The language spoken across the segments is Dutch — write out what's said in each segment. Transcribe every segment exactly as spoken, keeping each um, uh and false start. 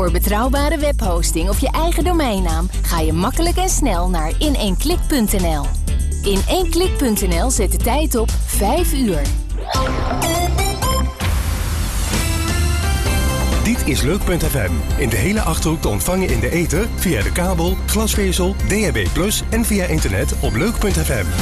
Voor betrouwbare webhosting of je eigen domeinnaam ga je makkelijk en snel naar in één klik punt n l. in één klik punt n l zet de tijd op vijf uur. Dit is Leuk punt f m. In de hele Achterhoek te ontvangen in de ether, via de kabel, glasvezel, D A B plus, en via internet op Leuk punt f m.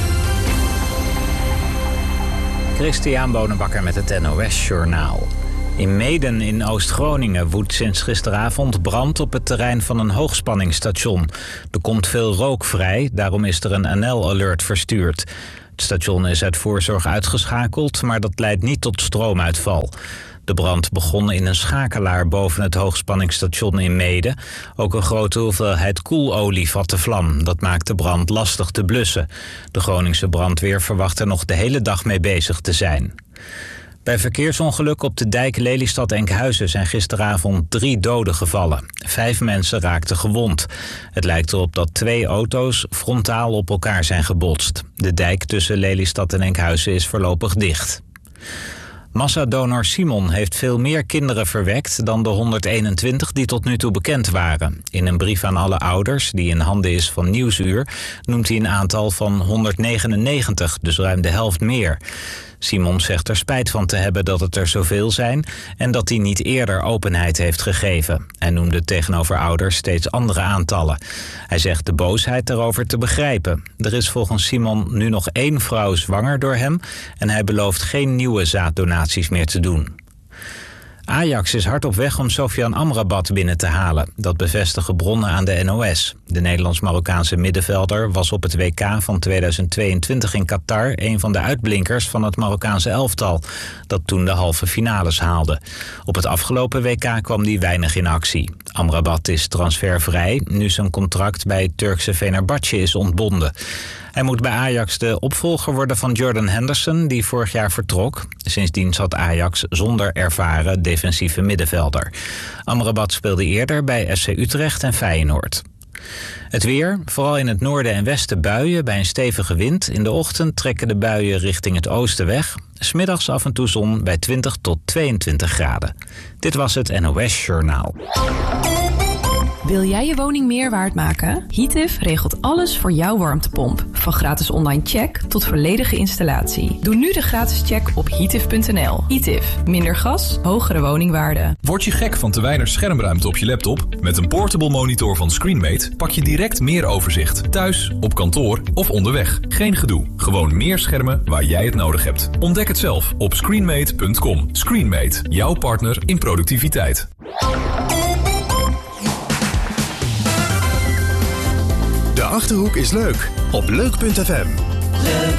Christian Bonenbakker met het N O S-journaal. In Meeden in Oost-Groningen woedt sinds gisteravond brand op het terrein van een hoogspanningsstation. Er komt veel rook vrij, daarom is er een N L-alert verstuurd. Het station is uit voorzorg uitgeschakeld, maar dat leidt niet tot stroomuitval. De brand begon in een schakelaar boven het hoogspanningsstation in Meeden. Ook een grote hoeveelheid koelolie vatte vlam. Dat maakt de brand lastig te blussen. De Groningse brandweer verwacht er nog de hele dag mee bezig te zijn. Bij verkeersongeluk op de dijk Lelystad-Enkhuizen zijn gisteravond drie doden gevallen. Vijf mensen raakten gewond. Het lijkt erop dat twee auto's frontaal op elkaar zijn gebotst. De dijk tussen Lelystad en Enkhuizen is voorlopig dicht. Massadonor Simon heeft veel meer kinderen verwekt dan de honderdeenentwintig die tot nu toe bekend waren. In een brief aan alle ouders, die in handen is van Nieuwsuur, noemt hij een aantal van honderdnegenennegentig, dus ruim de helft meer. Simon zegt er spijt van te hebben dat het er zoveel zijn en dat hij niet eerder openheid heeft gegeven. Hij noemde tegenover ouders steeds andere aantallen. Hij zegt de boosheid daarover te begrijpen. Er is volgens Simon nu nog één vrouw zwanger door hem en hij belooft geen nieuwe zaaddonaties meer te doen. Ajax is hard op weg om Sofian Amrabat binnen te halen. Dat bevestigen bronnen aan de N O S. De Nederlands-Marokkaanse middenvelder was op het W K van tweeduizend tweeëntwintig in Qatar een van de uitblinkers van het Marokkaanse elftal, dat toen de halve finales haalde. Op het afgelopen W K kwam hij weinig in actie. Amrabat is transfervrij, nu zijn contract bij het Turkse Fenerbahçe is ontbonden. Hij moet bij Ajax de opvolger worden van Jordan Henderson, die vorig jaar vertrok. Sindsdien zat Ajax zonder ervaren defensieve middenvelder. Amrabat speelde eerder bij F C Utrecht en Feyenoord. Het weer, vooral in het noorden en westen buien bij een stevige wind. In de ochtend trekken de buien richting het oosten weg. 'S Middags af en toe zon bij twintig tot tweeëntwintig graden. Dit was het N O S-journaal. Wil jij je woning meer waard maken? Heative regelt alles voor jouw warmtepomp. Van gratis online check tot volledige installatie. Doe nu de gratis check op heative punt n l. Heative. Minder gas, hogere woningwaarde. Word je gek van te weinig schermruimte op je laptop? Met een portable monitor van Screenmate pak je direct meer overzicht. Thuis, op kantoor of onderweg. Geen gedoe. Gewoon meer schermen waar jij het nodig hebt. Ontdek het zelf op screenmate punt com. Screenmate. Jouw partner in productiviteit. De Achterhoek is leuk op Leuk punt f m.